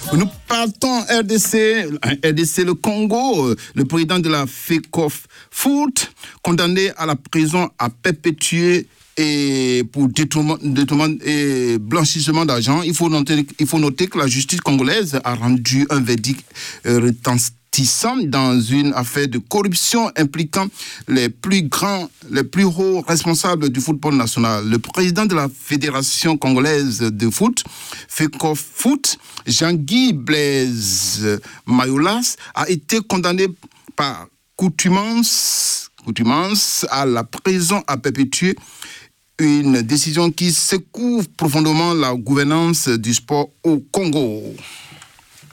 Nous partons RDC le Congo. Le président de la FECOF Foot, condamné à la prison à perpétuité et pour détournement et blanchissement d'argent. Il faut noter que la justice congolaise a rendu un verdict retentissant dans une affaire de corruption impliquant les plus hauts responsables du football national. Le président de la Fédération congolaise de foot, FECOF Foot, Jean-Guy Blaise Mayolas, a été condamné par coutumance à la prison à perpétuité, une décision qui secoue profondément la gouvernance du sport au Congo.